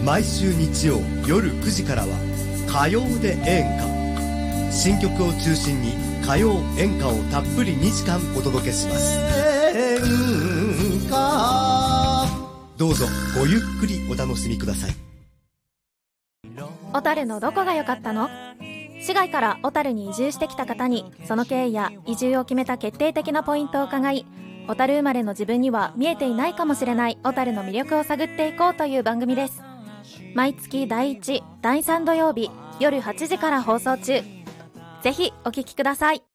毎週日曜夜9時からは歌謡で演歌。新曲を中心に歌謡演歌をたっぷり2時間お届けします。演歌、どうぞごゆっくりお楽しみください。 小樽のどこが良かったの？市外から小樽に移住してきた方にその経緯や移住を決めた決定的なポイントを伺い、小樽生まれの自分には見えていないかもしれない小樽の魅力を探っていこうという番組です。毎月第1、第3土曜日夜8時から放送中。ぜひお聞きください。